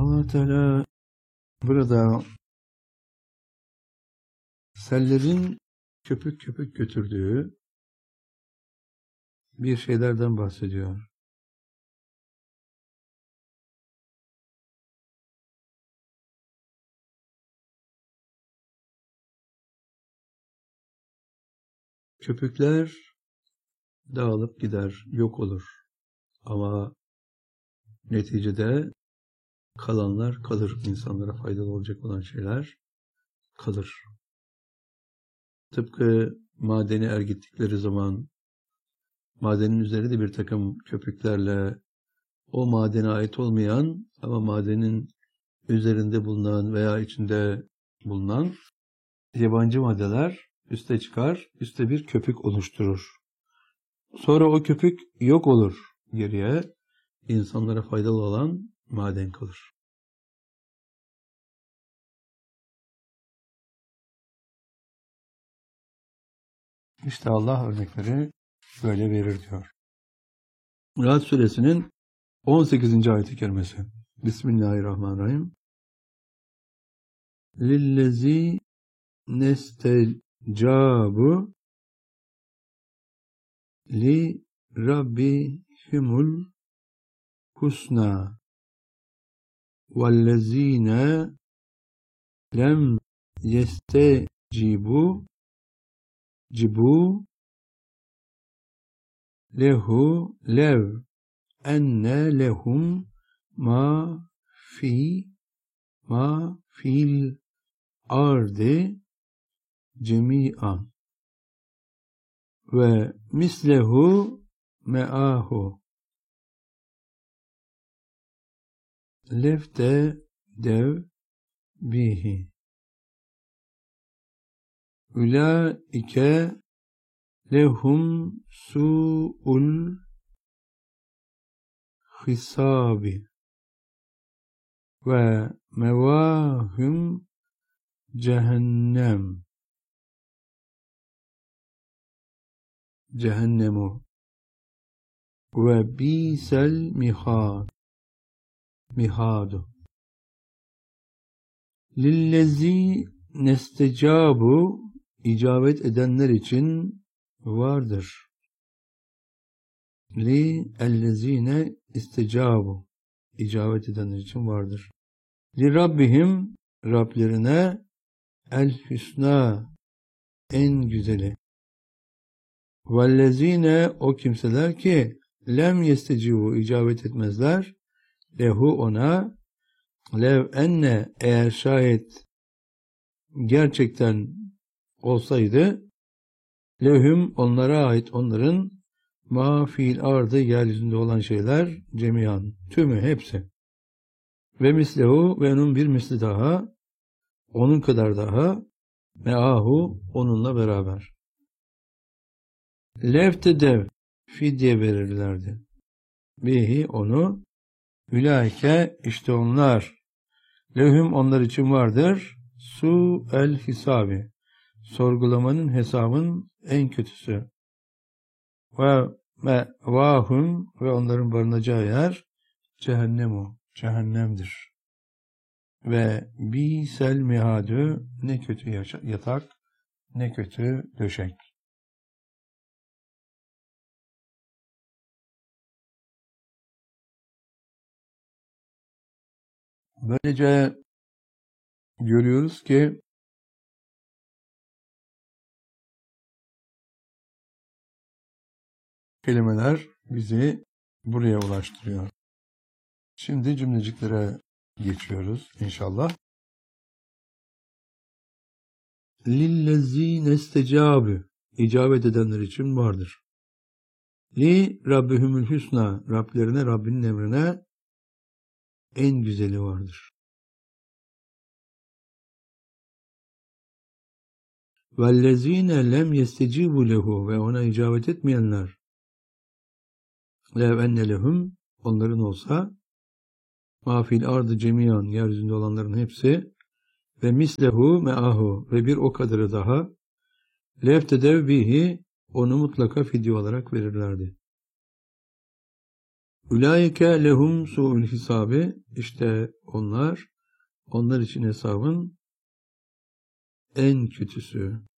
Allah Teala burada sellerin köpük köpük götürdüğü bir şeylerden bahsediyor. Köpükler dağılıp gider, yok olur. Ama neticede kalanlar kalır. İnsanlara faydalı olacak olan şeyler kalır. Tıpkı madeni ergittikleri zaman madenin üzeri de bir takım köpüklerle o madene ait olmayan ama madenin üzerinde bulunan veya içinde bulunan yabancı maddeler üste çıkar, üste bir köpük oluşturur. Sonra o köpük yok olur. Geriye insanlara faydalı olan maden kalır. İşte Allah örnekleri böyle verir diyor. Ra'd suresinin 18. ayet-i kerimesi. Bismillahirrahmanirrahim. Lillezî nestecabu li rabbihimul husna vellezîne lem yestecibu lehu lev enne lehum ma fil ardi cemi'an ve mislehu me'ahu lefte dev bihi ulaike lehum su'ul hisabi ve mevahum cehennemu ve bisel mihadu lillezî nestecabu icabet edenler için vardır. Li ellezîne istecabu icabet edenler için vardır. Li rabbihim Rablerine el hüsna en güzeli. Vellezîne o kimseler ki lem yestecibu icabet etmezler. Lehu ona lev enne eğer şayet gerçekten olsaydı lehum onlara ait onların ma fiil ardı yeryüzünde olan şeyler cemiyan tümü hepsi ve mislehu ve onun bir misli daha onun kadar daha meahu onunla beraber lefte dev fidye verirlerdi bihi onu ülaike işte onlar lehum onlar için vardır su el hisabi sorgulamanın hesabın en kötüsü ve vahum ve onların barınacağı yer cehennemdir. Ve bisel mihadü ne kötü yatak ne kötü döşek. Böylece görüyoruz ki kelimeler bizi buraya ulaştırıyor. Şimdi cümleciklere geçiyoruz inşallah. Lillezîne istecâbü icabet edenler için vardır. Li rabbihumul husna Rablerine Rabbinin emrine en güzeli vardır. Vellezîne lem yestecîbu lehu ve ona icabet etmeyenler lev enne lehum onların olsa ma fil ardı cemiyan yeryüzünde olanların hepsi ve mislehu meahu ve bir o kadarı daha leftedev bihi onu mutlaka fidye olarak verirlerdi. Ulaike lehum su'ul hisabi, işte onlar için hesabın en kötüsü.